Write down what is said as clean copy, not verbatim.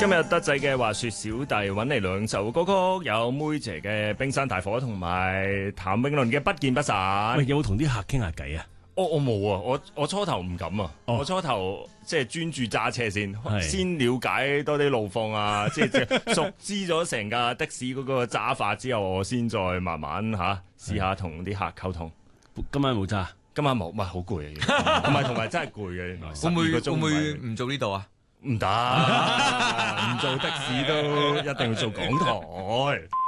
今日得仔嘅滑雪小弟揾嚟兩首歌曲，有妹姐嘅《冰山大火》同埋譚詠麟嘅《不見不散》。 喂，有冇同啲客傾下偈啊？ 我冇啊，我初頭唔敢啊，我初頭即係專注揸車先了解多啲路況啊，即係熟知咗成架的士嗰個揸法之後，我先再慢慢試下同啲客溝通。 今晚冇揸？ 今晚冇，唔係好攰啊，同埋真係攰嘅。原來會唔會唔做呢度啊？ 唔得，唔做的士都一定要做港台。